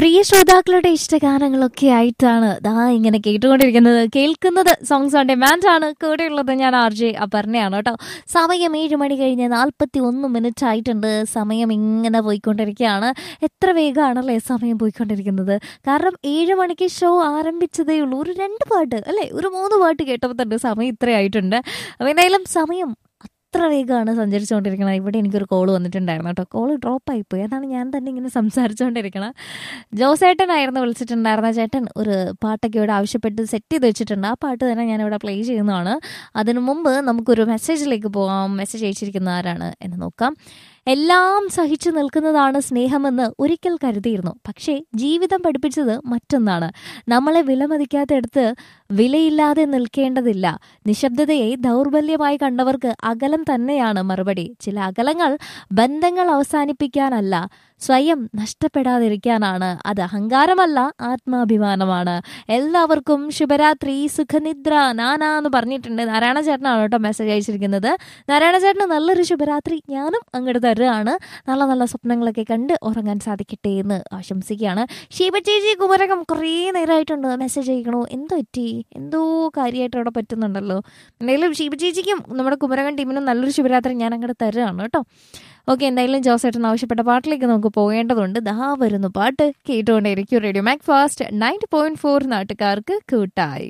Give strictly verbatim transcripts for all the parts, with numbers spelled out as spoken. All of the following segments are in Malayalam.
പ്രിയ ശ്രോതാക്കളുടെ ഇഷ്ടഗാനങ്ങളൊക്കെ ആയിട്ടാണ് ദാ ഇങ്ങനെ കേട്ടുകൊണ്ടിരിക്കുന്നത്. കേൾക്കുന്നത് സോങ്സ് ഓൺ ഡിമാൻഡ് ആണ്. കൂടെയുള്ളത് ഞാൻ ആർ ജെ അപർണയാണ് കേട്ടോ. സമയം ഏഴ് മണി കഴിഞ്ഞ് നാൽപ്പത്തി ഒന്ന് മിനിറ്റ് ആയിട്ടുണ്ട്. സമയം ഇങ്ങനെ പോയിക്കൊണ്ടിരിക്കുകയാണ്. എത്ര വേഗമാണല്ലേ സമയം പോയിക്കൊണ്ടിരിക്കുന്നത്. കാരണം ഏഴ് മണിക്ക് ഷോ ആരംഭിച്ചതേ ഉള്ളൂ. ഒരു രണ്ട് പാട്ട് അല്ലേ, ഒരു മൂന്ന് പാട്ട് കേട്ടപ്പോൾ തന്നെ സമയം ഇത്രയായിട്ടുണ്ട്. അപ്പോൾ എന്തായാലും സമയം അത്ര വേഗമാണ് സഞ്ചരിച്ചുകൊണ്ടിരിക്കണം. ഇവിടെ എനിക്കൊരു കോൾ വന്നിട്ടുണ്ടായിരുന്നു കേട്ടോ. കോൾ ഡ്രോപ്പ് ആയിപ്പോയി. അതാണ് ഞാൻ തന്നെ ഇങ്ങനെ സംസാരിച്ചുകൊണ്ടിരിക്കണം. ജോസേട്ടനായിരുന്നു വിളിച്ചിട്ടുണ്ടായിരുന്ന. ചേട്ടൻ ഒരു പാട്ടൊക്കെ ഇവിടെ ആവശ്യപ്പെട്ട് സെറ്റ് ചെയ്ത് വെച്ചിട്ടുണ്ട്. ആ പാട്ട് തന്നെ ഞാനിവിടെ പ്ലേ ചെയ്യുന്നതാണ്. അതിനു മുമ്പ് നമുക്കൊരു മെസ്സേജിലേക്ക് പോകാം. മെസ്സേജ് അയച്ചിരിക്കുന്ന ആരാണ് എന്ന് നോക്കാം. എല്ലാം സഹിച്ചു നിൽക്കുന്നതാണ് സ്നേഹമെന്ന് ഒരിക്കൽ കരുതിയിരുന്നു. പക്ഷേ ജീവിതം പഠിപ്പിച്ചത് മറ്റൊന്നാണ്. നമ്മളെ വിലമതിക്കാത്തടുത്ത് വിലയില്ലാതെ നിൽക്കേണ്ടതില്ല. നിശബ്ദതയെ ദൗർബല്യമായി കണ്ടവർക്ക് അകലം തന്നെയാണ് മറുപടി. ചില അകലങ്ങൾ ബന്ധങ്ങൾ അവസാനിപ്പിക്കാനല്ല, സ്വയം നഷ്ടപ്പെടാതിരിക്കാനാണ്. അത് അഹങ്കാരമല്ല, ആത്മാഭിമാനമാണ്. എല്ലാവർക്കും ശുഭരാത്രി, സുഖനിദ്ര. നാനാ എന്ന് പറഞ്ഞിട്ടുണ്ട്. നാരായണ ചേട്ടനാണ് കേട്ടോ മെസ്സേജ് അയച്ചിരിക്കുന്നത്. നാരായണ ചേട്ടന് നല്ലൊരു ശുഭരാത്രി ഞാനും അങ്ങോട്ട് തരുകയാണ്. നല്ല നല്ല സ്വപ്നങ്ങളൊക്കെ കണ്ട് ഉറങ്ങാൻ സാധിക്കട്ടെ എന്ന് ആശംസിക്കുകയാണ്. ഷീബ ചേച്ചി കുമരകം കുറേ നേരമായിട്ടുണ്ട് മെസ്സേജ് അയക്കണോ. എന്തോ പറ്റി, എന്തോ കാര്യമായിട്ട് അവിടെ പറ്റുന്നുണ്ടല്ലോ. എന്തായാലും ഷീബ ചേച്ചിക്കും നമ്മുടെ കുമരകം ടീമിനും നല്ലൊരു ശുഭരാത്രി ഞാൻ അങ്ങോട്ട് തരുകയാണ് കേട്ടോ. ഓക്കെ, എന്തായാലും ജോസേട്ടൻ ആവശ്യപ്പെട്ട പാട്ടിലേക്ക് നമുക്ക് പോകേണ്ടതുണ്ട്. ദാ വരുന്നു പാട്ട്. കേട്ടുകൊണ്ടേയിരിക്കും radio Mac fast ninety point four. നാട്ടുകാർക്ക് കൂട്ടായി.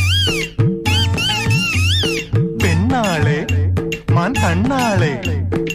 പെണ്ണാളെ മാൻ കണ്ണാളെ